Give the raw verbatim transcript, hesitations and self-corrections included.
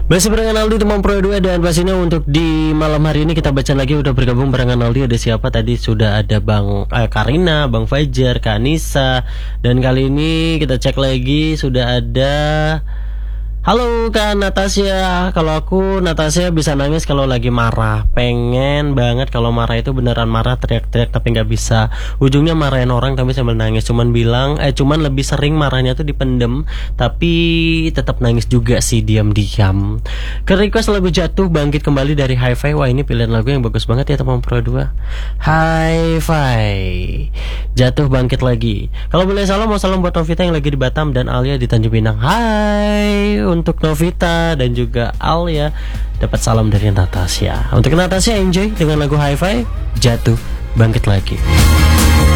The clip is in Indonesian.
Masih barengan Aldi teman Pro dua, dan pastinya untuk di malam hari ini kita baca lagi udah bergabung barengan Aldi. Ada siapa tadi? Sudah ada Bang eh, Karina, Bang Fajar, Kak Anissa. Dan kali ini kita cek lagi sudah ada. Halo Kak Natasha. Kalau aku Natasha bisa nangis kalau lagi marah. Pengen banget kalau marah itu beneran marah, teriak-teriak tapi nggak bisa. Ujungnya marahin orang tapi sambil nangis. Cuman bilang eh cuman lebih sering marahnya tuh dipendem, tapi tetap nangis juga sih diam-diam. Ke request lagu Jatuh Bangkit Kembali dari Hi-Fi. Wah, ini pilihan lagu yang bagus banget ya teman Pro dua. Hi-Fi, Jatuh Bangkit Lagi. Kalau boleh salam, mau salam buat Novita yang lagi di Batam dan Alia di Tanjung Pinang. Hai untuk Novita dan juga Alia, dapat salam dari Natasha. Untuk Natasha, enjoy dengan lagu Hi-Fi, Jatuh Bangkit Lagi.